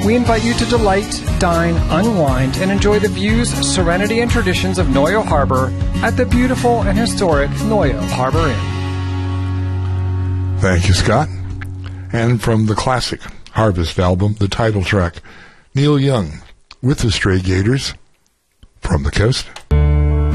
we invite you to delight, dine, unwind, and enjoy the views, serenity, and traditions of Noyo Harbor at the beautiful and historic Noyo Harbor Inn. Thank you, Scott. And from the classic Harvest album, the title track, Neil Young with the Stray Gators, From the Coast.